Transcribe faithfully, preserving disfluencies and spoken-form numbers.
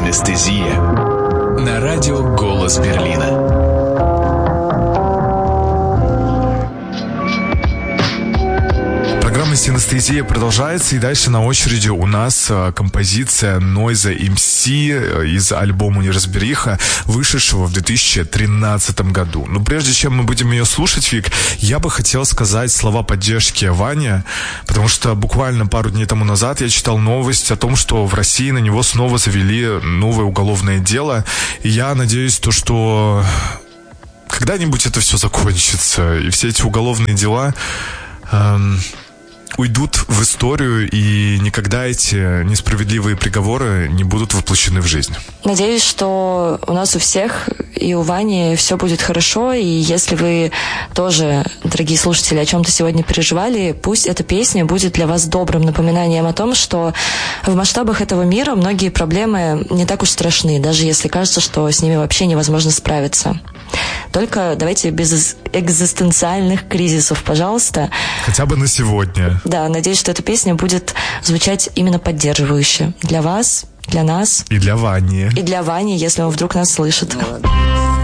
«Синестезия» на радио «Голос Берлина». Программа «Синестезия» продолжается, и дальше на очереди у нас композиция Noise эм си из альбома «Неразбериха», вышедшего в две тысячи тринадцатом году. Но прежде чем мы будем ее слушать, Вик, я бы хотел сказать слова поддержки Ване, потому что буквально пару дней тому назад я читал новость о том, что в России на него снова завели новое уголовное дело, и я надеюсь, то, что когда-нибудь это все закончится, и все эти уголовные дела эм, уйдут в историю, и никогда эти несправедливые приговоры не будут воплощены в жизнь. Надеюсь, что у нас у всех и у Вани все будет хорошо, и если вы тоже, дорогие слушатели, о чем-то сегодня переживали, пусть эта песня будет для вас добрым напоминанием о том, что в масштабах этого мира многие проблемы не так уж страшны, даже если кажется, что с ними вообще невозможно справиться. Только давайте без экзистенциальных кризисов, пожалуйста. Хотя бы на сегодня. Да, надеюсь, что эта песня будет звучать именно поддерживающе для вас, для нас. И для Вани. И для Вани, если он вдруг нас слышит.